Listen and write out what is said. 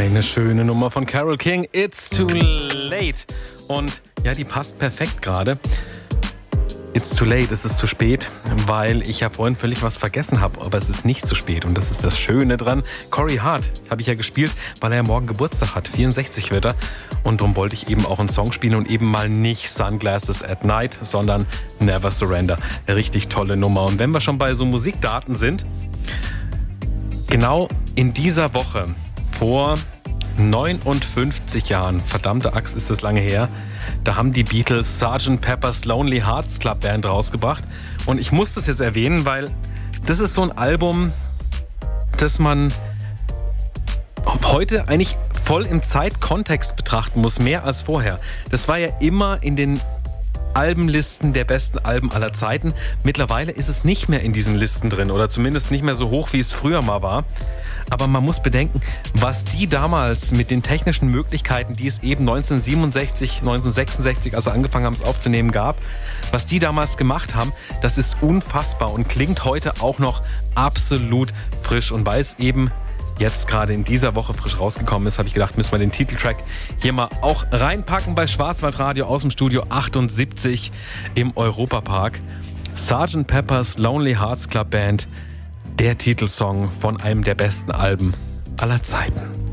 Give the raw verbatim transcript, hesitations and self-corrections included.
Eine schöne Nummer von Carole King, It's Too Late. Und ja, die passt perfekt gerade. It's too late, es ist zu spät, weil ich ja vorhin völlig was vergessen habe, aber es ist nicht zu spät und das ist das Schöne dran. Corey Hart habe ich ja gespielt, weil er ja morgen Geburtstag hat, vierundsechzig wird er und darum wollte ich eben auch einen Song spielen und eben mal nicht Sunglasses at Night, sondern Never Surrender. Eine richtig tolle Nummer. Und wenn wir schon bei so Musikdaten sind, genau in dieser Woche vor neunundfünfzig Jahren, verdammte Axt ist das lange her, da haben die Beatles Sergeant Pepper's Lonely Hearts Club Band rausgebracht. Und ich muss das jetzt erwähnen, weil das ist so ein Album, das man heute eigentlich voll im Zeitkontext betrachten muss, mehr als vorher. Das war ja immer in den Albenlisten der besten Alben aller Zeiten. Mittlerweile ist es nicht mehr in diesen Listen drin oder zumindest nicht mehr so hoch, wie es früher mal war. Aber man muss bedenken, was die damals mit den technischen Möglichkeiten, die es eben neunzehnhundertsiebenundsechzig, neunzehnhundertsechsundsechzig, also angefangen haben, es aufzunehmen, gab, was die damals gemacht haben, das ist unfassbar und klingt heute auch noch absolut frisch. Und weil es eben jetzt gerade in dieser Woche frisch rausgekommen ist, habe ich gedacht, müssen wir den Titeltrack hier mal auch reinpacken bei Schwarzwaldradio aus dem Studio achtundsiebzig im Europapark. Sergeant Pepper's Lonely Hearts Club Band, der Titelsong von einem der besten Alben aller Zeiten.